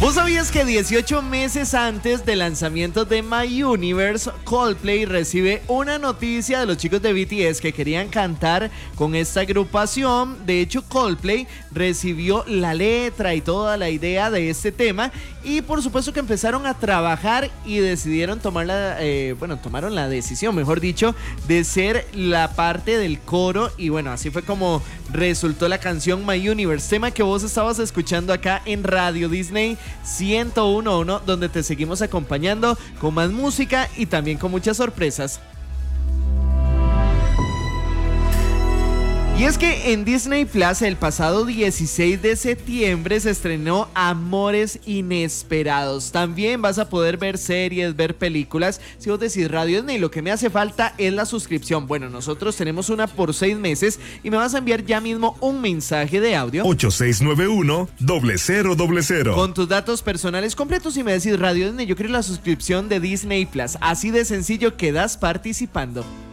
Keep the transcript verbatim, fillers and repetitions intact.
¿Vos sabías que dieciocho meses antes del lanzamiento de My Universe, Coldplay recibe una noticia de los chicos de B T S que querían cantar con esta agrupación? De hecho, Coldplay recibió la letra y toda la idea de este tema y por supuesto que empezaron a trabajar y decidieron tomar la, eh, bueno, tomaron la decisión, mejor dicho, de ser la parte del coro y bueno, así fue como resultó la canción My Universe, tema que vos estabas escuchando acá en Radio Disney ciento uno punto uno, donde te seguimos acompañando con más música y también con muchas sorpresas. Y es que en Disney Plus el pasado dieciséis de septiembre se estrenó Amores Inesperados. También vas a poder ver series, ver películas. Si vos decís Radio Disney, lo que me hace falta es la suscripción. Bueno, nosotros tenemos una por seis meses y me vas a enviar ya mismo un mensaje de audio. ocho seis nueve uno, cero cero cero cero. Con tus datos personales completos y me decís Radio Disney, yo quiero la suscripción de Disney Plus. Así de sencillo quedas participando.